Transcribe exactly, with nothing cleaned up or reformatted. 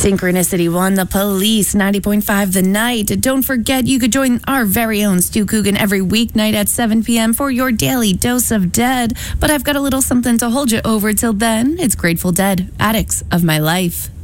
Synchronicity One, The Police, ninety point five The Night. Don't forget, you could join our very own Stu Coogan every weeknight at seven p.m. for your daily dose of Dead. But I've got a little something to hold you over till then. It's Grateful Dead, Addicts of My Life.